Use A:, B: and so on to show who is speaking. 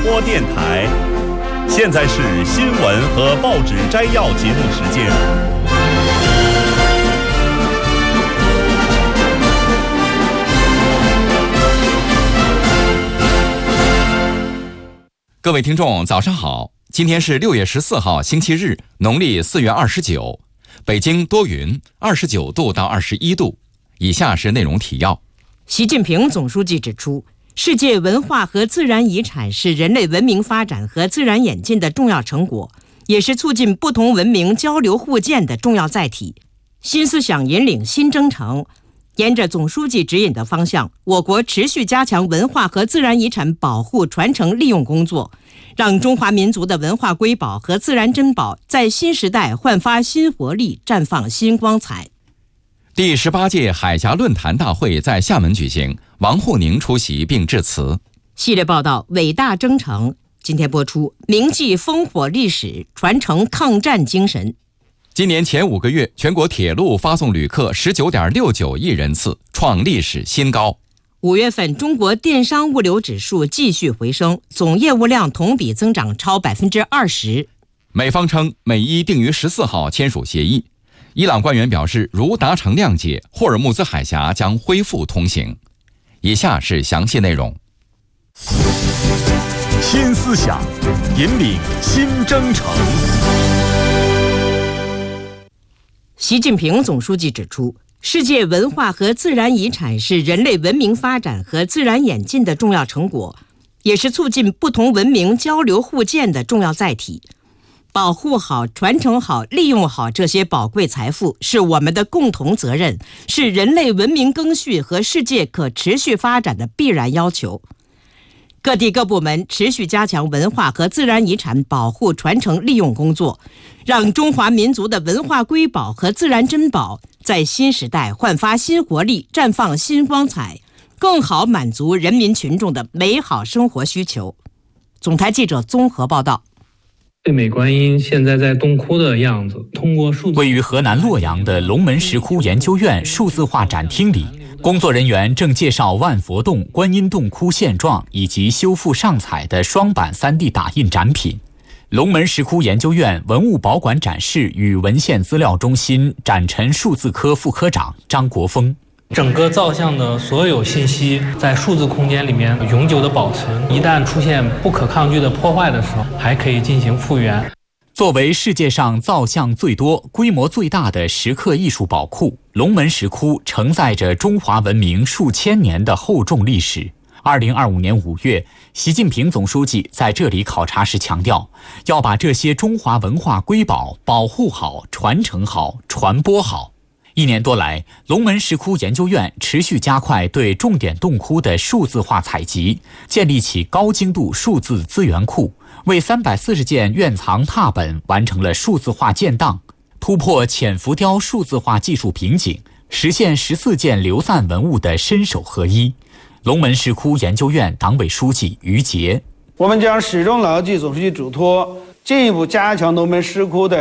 A: 播电台。现在是新闻和报纸摘要节目时间。
B: 各位听众，早上好！今天是6月14号，星期日，农历4月29。北京多云，29度到21度。以下是内容提要。
C: 习近平总书记指出，世界文化和自然遗产是人类文明发展和自然演进的重要成果，也是促进不同文明交流互鉴的重要载体。新思想引领新征程，沿着总书记指引的方向，我国持续加强文化和自然遗产保护、传承、利用工作，让中华民族的文化瑰宝和自然珍宝在新时代焕发新活力，绽放新光彩。
B: 第18届海峡论坛大会在厦门举行，王沪宁出席并致辞。
C: 系列报道《伟大征程》今天播出，铭记烽火历史，传承抗战精神。
B: 今年前5个月，全国铁路发送旅客 19.69 亿人次，创历史新高。
C: 5月份，中国电商物流指数继续回升，总业务量同比增长超 20%。
B: 美方称美伊定于14号签署协议。伊朗官员表示，如达成谅解，霍尔木兹海峡将恢复通行。以下是详细内容。
A: 新思想引领新征程。
C: 习近平总书记指出，世界文化和自然遗产是人类文明发展和自然演进的重要成果，也是促进不同文明交流互鉴的重要载体。保护好、传承好、利用好这些宝贵财富是我们的共同责任，是人类文明更续和世界可持续发展的必然要求。各地各部门持续加强文化和自然遗产保护、传承、利用工作，让中华民族的文化瑰宝和自然珍宝在新时代焕发新活力，绽放新光彩，更好满足人民群众的美好生活需求。总台记者综合报道。
D: 最美观音现在在洞窟的样子，通过
E: 位于河南洛阳的龙门石窟研究院数字化展厅里，工作人员正介绍万佛洞、观音洞窟现状以及修复上彩的双版 3D 打印展品。龙门石窟研究院文物保管展示与文献资料中心展陈数字科副科长张国峰。
D: 整个造像的所有信息在数字空间里面永久的保存，一旦出现不可抗拒的破坏的时候，还可以进行复原。
E: 作为世界上造像最多、规模最大的石刻艺术宝库，龙门石窟承载着中华文明数千年的厚重历史。2025年5月，习近平总书记在这里考察时强调，要把这些中华文化瑰宝保护好、传承好、传播好。1年多来，龙门石窟研究院持续加快对重点洞窟的数字化采集，建立起高精度数字资源库，为340件院藏拓本完成了数字化建档，突破浅浮雕数字化技术瓶颈，实现14件流散文物的身手合一。龙门石窟研究院党委书记于杰：
F: 我们将始终牢记总书记嘱托，进一步加强龙门石窟的